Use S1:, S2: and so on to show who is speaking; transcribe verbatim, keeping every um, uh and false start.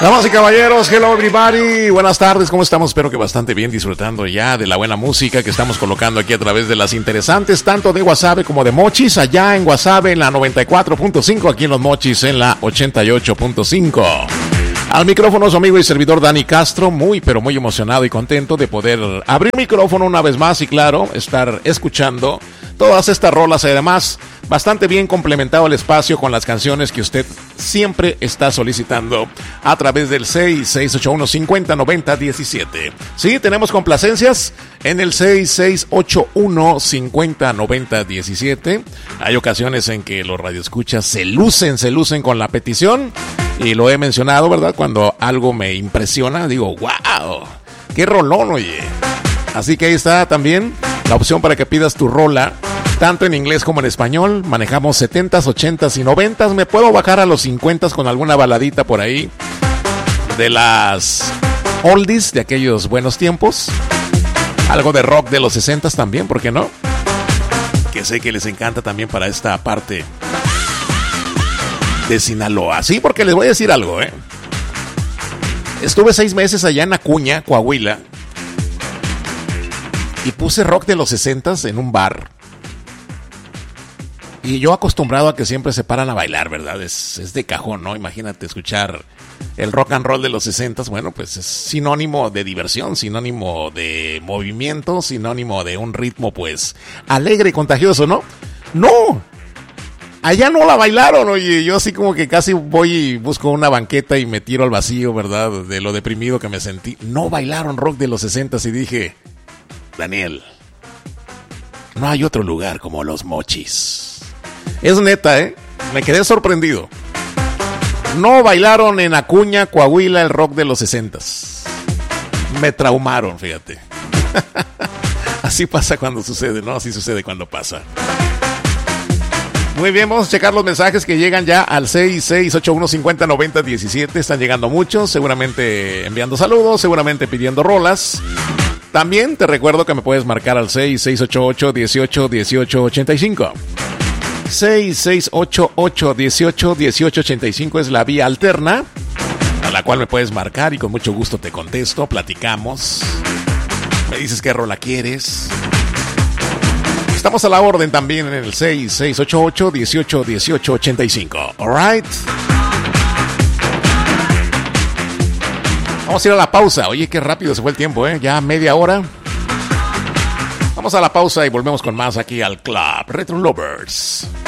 S1: Damas y caballeros, hello everybody, buenas tardes, ¿cómo estamos? Espero que bastante bien, disfrutando ya de la buena música que estamos colocando aquí a través de las interesantes, tanto de Guasave como de Mochis, allá en Guasave en la noventa y cuatro punto cinco, aquí en Los Mochis en la ochenta y ocho punto cinco. Al micrófono su amigo y servidor Dani Castro, muy pero muy emocionado y contento de poder abrir el micrófono una vez más y claro, estar escuchando todas estas rolas y además bastante bien complementado el espacio con las canciones que usted siempre está solicitando a través del seis seis ocho uno cinco cero nueve cero uno siete. Sí, tenemos complacencias en el seis seis ocho uno cinco cero nueve cero uno siete. Hay ocasiones en que los radioescuchas se lucen, se lucen con la petición y lo he mencionado, ¿verdad? Cuando algo me impresiona, digo, wow, qué rolón, oye. Así que ahí está también la opción para que pidas tu rola, tanto en inglés como en español. Manejamos setentas, ochentas y noventas. Me puedo bajar a los cincuentas con alguna baladita por ahí de las oldies de aquellos buenos tiempos. Algo de rock de los sesentas también, ¿por qué no? Que sé que les encanta también para esta parte de Sinaloa. Sí, porque les voy a decir algo, ¿eh? Estuve seis meses allá en Acuña, Coahuila, y puse rock de los sesentas en un bar. Y yo acostumbrado a que siempre se paran a bailar, ¿verdad? Es, es de cajón, ¿no? Imagínate escuchar el rock and roll de los sesentas. Bueno, pues es sinónimo de diversión, sinónimo de movimiento, sinónimo de un ritmo, pues, alegre y contagioso, ¿no? ¡No! Allá no la bailaron, oye. Yo así como que casi voy y busco una banqueta y me tiro al vacío, ¿verdad? De lo deprimido que me sentí. No bailaron rock de los sesentas y dije, Daniel, no hay otro lugar como Los Mochis. Es neta, ¿eh? Me quedé sorprendido. No bailaron en Acuña, Coahuila, el rock de los sesentas. Me traumaron, fíjate. Así pasa cuando sucede, ¿no? Así sucede cuando pasa. Muy bien, vamos a checar los mensajes que llegan ya al seis seis ocho uno cinco cero nueve cero uno siete. Están llegando muchos, seguramente enviando saludos, seguramente pidiendo rolas. También te recuerdo que me puedes marcar al seis seis ocho ocho dieciocho dieciocho ochenta y cinco. seis seis ocho ocho dieciocho dieciocho ochenta y cinco es la vía alterna a la cual me puedes marcar y con mucho gusto te contesto, platicamos, me dices qué rola quieres. Estamos a la orden también en el seis seis ocho ocho dieciocho dieciocho ochenta y cinco. Alright. Vamos a ir a la pausa. Oye, qué rápido se fue el tiempo, ¿eh? Ya media hora. Vamos a la pausa y volvemos con más aquí al Club Retro Lovers.